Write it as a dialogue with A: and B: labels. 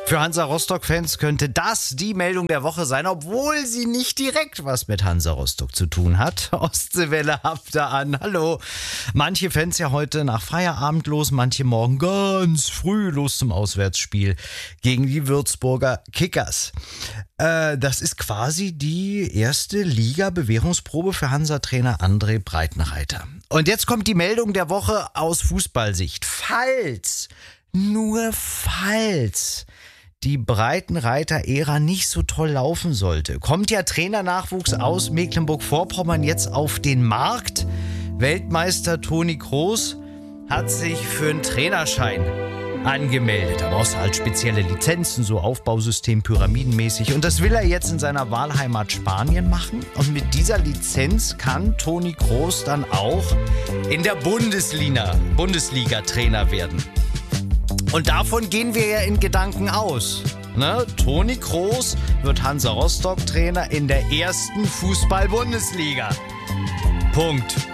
A: Für Hansa Rostock-Fans könnte das die Meldung der Woche sein, obwohl sie nicht direkt was mit Hansa Rostock zu tun hat. Ostseewelle habt ihr an. Hallo. Manche Fans ja heute nach Feierabend los, manche morgen ganz früh los zum Auswärtsspiel gegen die Würzburger Kickers. Das ist quasi die erste Liga-Bewährungsprobe für Hansa-Trainer André Breitenreiter. Und jetzt kommt die Meldung der Woche aus Fußballsicht. Nur falls die Breitenreiter-Ära nicht so toll laufen sollte, kommt ja Trainernachwuchs aus Mecklenburg-Vorpommern jetzt auf den Markt. Weltmeister Toni Kroos hat sich für einen Trainerschein angemeldet. Da brauchst du halt spezielle Lizenzen, so Aufbausystem, pyramidenmäßig. Und das will er jetzt in seiner Wahlheimat Spanien machen. Und mit dieser Lizenz kann Toni Kroos dann auch in der Bundesliga Trainer werden. Und davon gehen wir ja in Gedanken aus. Ne? Toni Kroos wird Hansa Rostock Trainer in der ersten Fußball-Bundesliga. Punkt.